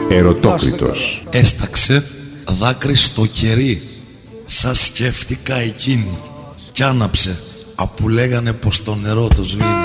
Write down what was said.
Ερωτόκριτος. Έσταξε δάκρυ στο κερί, σας σκέφτηκα εκείνη, κι άναψε, απ' που λέγανε πως το νερό το σβήνει.